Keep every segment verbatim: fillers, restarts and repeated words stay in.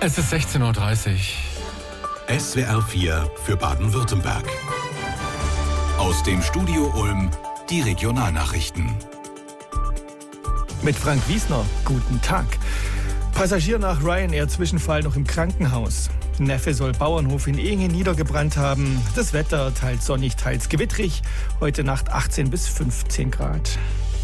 Es ist sechzehn Uhr dreißig. S W R vier für Baden-Württemberg. Aus dem Studio Ulm die Regionalnachrichten. Mit Frank Wiesner, guten Tag. Passagier nach Ryanair-Zwischenfall noch im Krankenhaus. Neffe soll Bauernhof in Ehingen niedergebrannt haben. Das Wetter teils sonnig, teils gewittrig. Heute Nacht achtzehn bis fünfzehn Grad.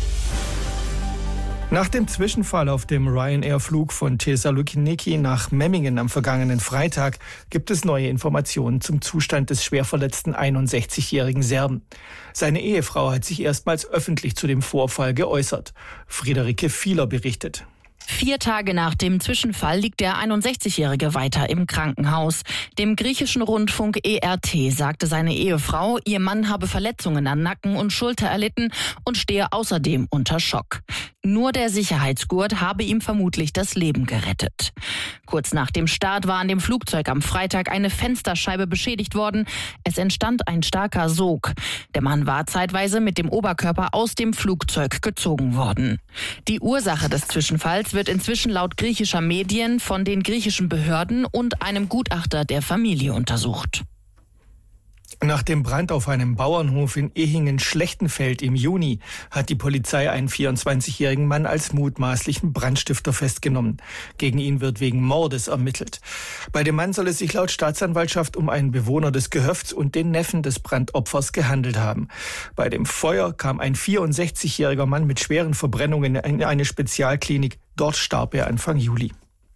Nach dem Zwischenfall auf dem Ryanair-Flug von Thessaloniki nach Memmingen am vergangenen Freitag gibt es neue Informationen zum Zustand des schwer verletzten einundsechzigjährigen Serben. Seine Ehefrau hat sich erstmals öffentlich zu dem Vorfall geäußert. Friederike Fieler berichtet. Vier Tage nach dem Zwischenfall liegt der einundsechzigjährige weiter im Krankenhaus. Dem griechischen Rundfunk E R T sagte seine Ehefrau, ihr Mann habe Verletzungen an Nacken und Schulter erlitten und stehe außerdem unter Schock. Nur der Sicherheitsgurt habe ihm vermutlich das Leben gerettet. Kurz nach dem Start war an dem Flugzeug am Freitag eine Fensterscheibe beschädigt worden. Es entstand ein starker Sog. Der Mann war zeitweise mit dem Oberkörper aus dem Flugzeug gezogen worden. Die Ursache des Zwischenfalls wird inzwischen laut griechischer Medien von den griechischen Behörden und einem Gutachter der Familie untersucht. Nach dem Brand auf einem Bauernhof in Ehingen-Schlechtenfeld im Juni hat die Polizei einen vierundzwanzigjährigen Mann als mutmaßlichen Brandstifter festgenommen. Gegen ihn wird wegen Mordes ermittelt. Bei dem Mann soll es sich laut Staatsanwaltschaft um einen Bewohner des Gehöfts und den Neffen des Brandopfers gehandelt haben. Bei dem Feuer kam ein vierundsechzigjähriger Mann mit schweren Verbrennungen in eine Spezialklinik. Dort starb er Anfang Juli.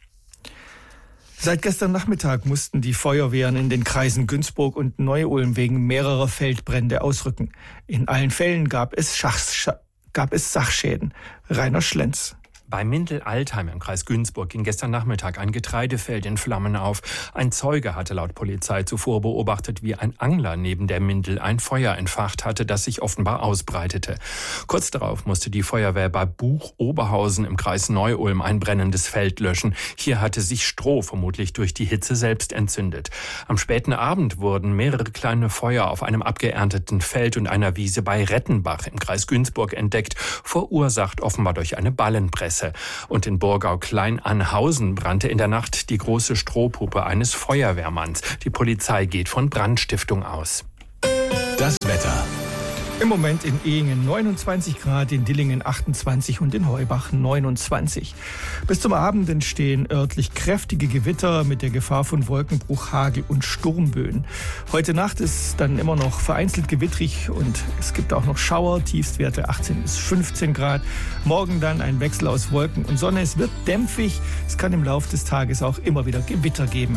Seit gestern Nachmittag mussten die Feuerwehren in den Kreisen Günzburg und Neu-Ulm wegen mehrerer Feldbrände ausrücken. In allen Fällen gab es, Schachs- gab es Sachschäden. Rainer Schlenz. Bei Mindel-Altheim im Kreis Günzburg ging gestern Nachmittag ein Getreidefeld in Flammen auf. Ein Zeuge hatte laut Polizei zuvor beobachtet, wie ein Angler neben der Mindel ein Feuer entfacht hatte, das sich offenbar ausbreitete. Kurz darauf musste die Feuerwehr bei Buch-Oberhausen im Kreis Neu-Ulm ein brennendes Feld löschen. Hier hatte sich Stroh vermutlich durch die Hitze selbst entzündet. Am späten Abend wurden mehrere kleine Feuer auf einem abgeernteten Feld und einer Wiese bei Rettenbach im Kreis Günzburg entdeckt, verursacht offenbar durch eine Ballenpresse. Und in Burgau-Klein-Anhausen brannte in der Nacht die große Strohpuppe eines Feuerwehrmanns. Die Polizei geht von Brandstiftung aus. Das Wetter. Im Moment in Ehingen neunundzwanzig Grad, in Dillingen achtundzwanzig und in Heubach neunundzwanzig. Bis zum Abend entstehen örtlich kräftige Gewitter mit der Gefahr von Wolkenbruch, Hagel und Sturmböen. Heute Nacht ist dann immer noch vereinzelt gewittrig und es gibt auch noch Schauer, Tiefstwerte achtzehn bis fünfzehn Grad. Morgen dann ein Wechsel aus Wolken und Sonne. Es wird dämpfig, es kann im Laufe des Tages auch immer wieder Gewitter geben.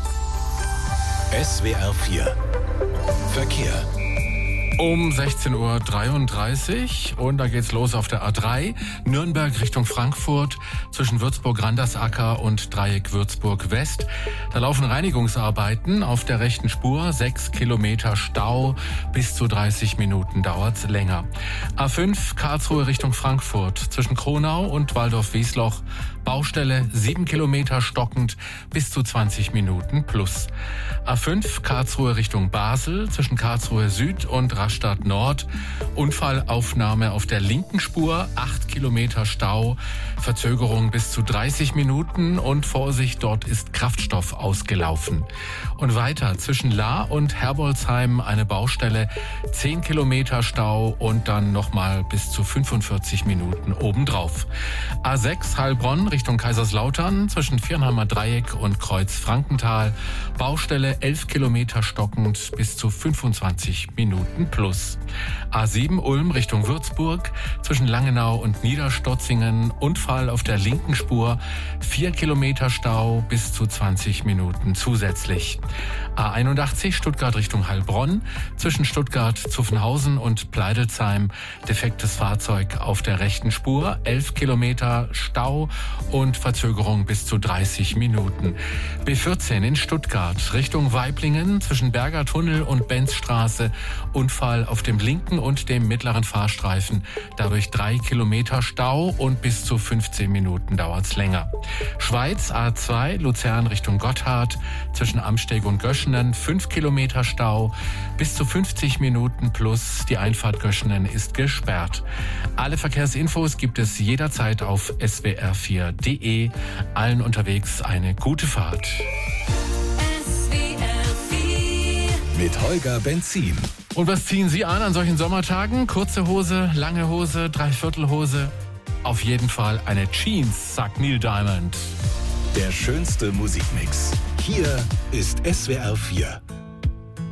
S W R vier Verkehr. Um sechzehn Uhr dreiunddreißig und da geht's los auf der A drei, Nürnberg Richtung Frankfurt, zwischen Würzburg-Randersacker und Dreieck Würzburg-West. Da laufen Reinigungsarbeiten auf der rechten Spur, sechs Kilometer Stau, bis zu dreißig Minuten dauert's länger. A fünf, Karlsruhe Richtung Frankfurt, zwischen Kronau und Waldorf-Wiesloch, Baustelle, sieben Kilometer stockend, bis zu zwanzig Minuten plus. A fünf, Karlsruhe Richtung Basel, zwischen Karlsruhe Süd und Rastatt Nord. Unfallaufnahme auf der linken Spur, acht Kilometer Stau, Verzögerung bis zu dreißig Minuten und Vorsicht, dort ist Kraftstoff ausgelaufen. Und weiter zwischen Lahr und Herbolzheim eine Baustelle, zehn Kilometer Stau und dann nochmal bis zu fünfundvierzig Minuten obendrauf. A sechs Heilbronn Richtung Kaiserslautern, zwischen Viernheimer Dreieck und Kreuz Frankenthal, Baustelle elf Kilometer stockend, bis zu fünfundzwanzig Minuten plus. A sieben Ulm Richtung Würzburg, zwischen Langenau und Niederstotzingen, Unfall auf der linken Spur, vier Kilometer Stau, bis zu zwanzig Minuten zusätzlich. A einundachtzig Stuttgart Richtung Heilbronn, zwischen Stuttgart, Zuffenhausen und Pleidelsheim, defektes Fahrzeug auf der rechten Spur, elf Kilometer Stau und Verzögerung bis zu dreißig Minuten. B vierzehn in Stuttgart Richtung Waiblingen, zwischen Berger Tunnel und Benzstraße, Unfall auf dem linken und dem mittleren Fahrstreifen, dadurch drei Kilometer Stau und bis zu fünfzehn Minuten dauert's länger. Schweiz A zwei Luzern Richtung Gotthard, zwischen Amsteg und Göschenen, fünf Kilometer Stau, bis zu fünfzig Minuten plus. Die Einfahrt Göschenen ist gesperrt. Alle Verkehrsinfos gibt es jederzeit auf S W R vier vier punkt de. Allen unterwegs eine gute Fahrt. Mit Holger Benzin. Und was ziehen Sie an an solchen Sommertagen? Kurze Hose, lange Hose, Dreiviertelhose? Auf jeden Fall eine Jeans, sagt Neil Diamond. Der schönste Musikmix. Hier ist S W R vier.